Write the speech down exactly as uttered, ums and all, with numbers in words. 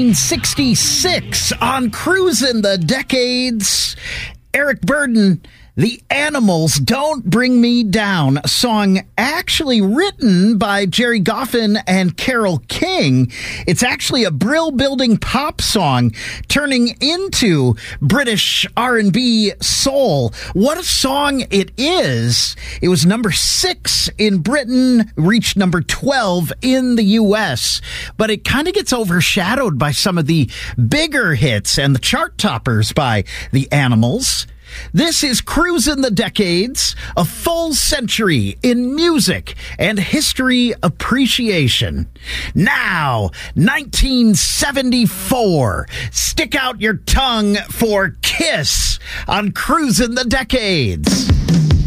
nineteen sixty-six on Cruisin' the Decades. Eric Burdon, The Animals, Don't Bring Me Down, a song actually written by Jerry Goffin and Carole King. It's actually a brill-building pop song turning into British R and B soul. What a song it is. It was number six in Britain, reached number twelve in the U S, but it kind of gets overshadowed by some of the bigger hits and the chart toppers by The Animals. This is Cruisin' the Decades, a full century in music and history appreciation. Now, nineteen seventy-four. Stick out your tongue for Kiss on Cruisin' the Decades.